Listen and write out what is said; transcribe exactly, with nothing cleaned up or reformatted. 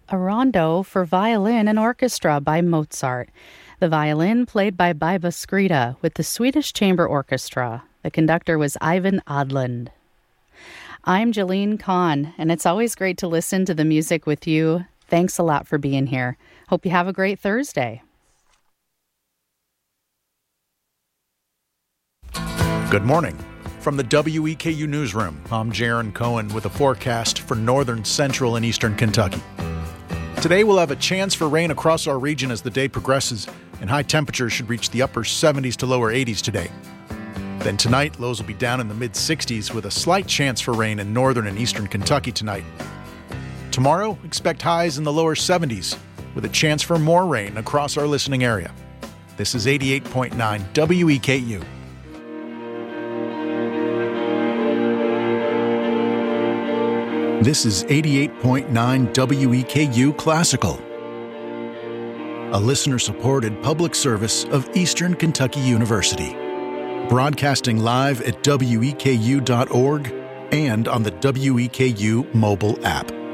a rondo for violin and orchestra by Mozart. The violin played by Biba Skrita with the Swedish Chamber Orchestra. The conductor was Ivan Adlund. I'm Jalene Kahn, and it's always great to listen to the music with you. Thanks a lot for being here. Hope you have a great Thursday. Good morning. From the W E K U Newsroom, I'm Jaron Cohen with a forecast for northern, central, and eastern Kentucky. Today we'll have a chance for rain across our region as the day progresses, and high temperatures should reach the upper seventies to lower eighties today. Then tonight, lows will be down in the mid-sixties with a slight chance for rain in northern and eastern Kentucky tonight. Tomorrow, expect highs in the lower seventies with a chance for more rain across our listening area. This is eighty-eight point nine W E K U. This is eighty-eight point nine W E K U Classical, a listener-supported public service of Eastern Kentucky University, broadcasting live at W E K U dot org and on the W E K U mobile app.